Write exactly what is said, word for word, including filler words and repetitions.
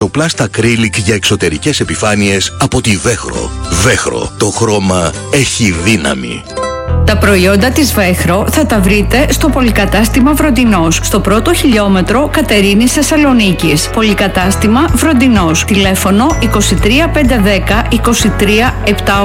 Πλάστα ακρίλικ για εξωτερικές επιφάνειες από τη Βέχρο. Βέχρο. Το χρώμα έχει δύναμη. Τα προϊόντα της Βέχρο θα τα βρείτε στο πολυκατάστημα Βροντινός, στο πρώτο χιλιόμετρο Κατερίνης Θεσσαλονίκης. Πολυκατάστημα Βροντινός. Τηλέφωνο είκοσι τρία πεντακόσια δέκα είκοσι τρία επτακόσια